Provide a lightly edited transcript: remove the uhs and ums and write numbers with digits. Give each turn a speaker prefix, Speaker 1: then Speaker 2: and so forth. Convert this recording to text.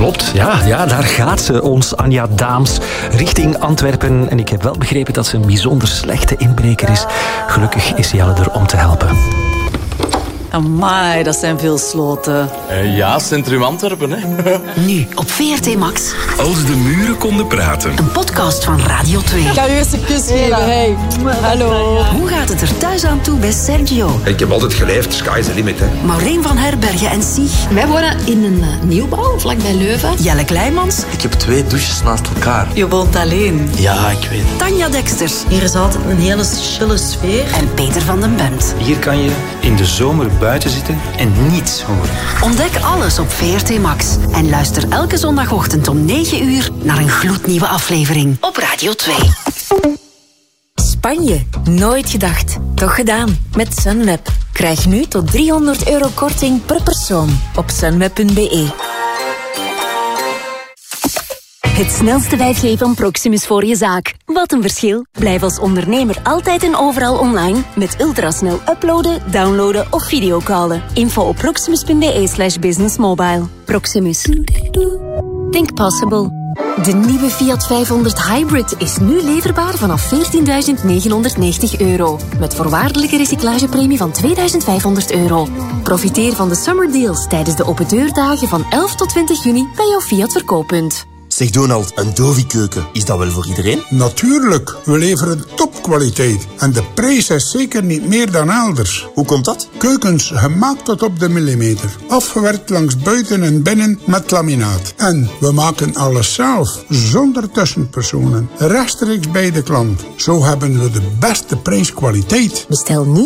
Speaker 1: Klopt, ja, daar gaat ze, ons Anja Daams, richting Antwerpen. En ik heb wel begrepen dat ze een bijzonder slechte inbreker is. Gelukkig is Jelle er om te helpen.
Speaker 2: Amai, dat zijn veel sloten.
Speaker 3: Ja, Centrum Antwerpen, hè.
Speaker 4: Nu op VRT Max.
Speaker 5: Als de muren konden praten.
Speaker 4: Een podcast van Radio 2.
Speaker 2: Ik ga u eens een kus geven, hey. Hallo.
Speaker 4: Hoe gaat het er thuis aan toe bij Sergio?
Speaker 6: Ik heb altijd geleefd, sky is the limit, hè.
Speaker 4: Maureen van Herbergen en Sieg.
Speaker 7: Wij wonen in een nieuwbouw, vlakbij Leuven.
Speaker 4: Jelle Kleimans.
Speaker 3: Ik heb 2 douches naast elkaar.
Speaker 2: Je woont alleen.
Speaker 3: Ja, ik weet het.
Speaker 4: Tanja Deksters.
Speaker 7: Hier is altijd een hele chille sfeer.
Speaker 4: En Peter van den Bemt.
Speaker 8: Hier kan je in de zomer buiten zitten en niets horen.
Speaker 4: Ontdek alles op VRT Max. En luister elke zondagochtend om 9 uur naar een gloednieuwe aflevering op Radio 2.
Speaker 9: Spanje. Nooit gedacht. Toch gedaan. Met Sunweb. Krijg nu tot €300 korting per persoon op sunweb.be.
Speaker 10: Het snelste 5G van Proximus voor je zaak. Wat een verschil. Blijf als ondernemer altijd en overal online met ultrasnel uploaden, downloaden of videocallen. Info op proximus.be/businessmobile. Proximus. Think possible. De nieuwe Fiat 500 Hybrid is nu leverbaar vanaf €14.990. Met voorwaardelijke recyclagepremie van €2.500. Profiteer van de summer deals tijdens de opendeurdagen van 11 tot 20 juni bij jouw Fiat verkooppunt.
Speaker 11: Zeg Donald, een Dovi-keuken, is dat wel voor iedereen?
Speaker 12: Natuurlijk, we leveren topkwaliteit. En de prijs is zeker niet meer dan elders.
Speaker 11: Hoe komt dat?
Speaker 12: Keukens gemaakt tot op de millimeter. Afgewerkt langs buiten en binnen met laminaat. En we maken alles zelf, zonder tussenpersonen. Rechtstreeks bij de klant. Zo hebben we de beste prijskwaliteit.
Speaker 9: Bestel nu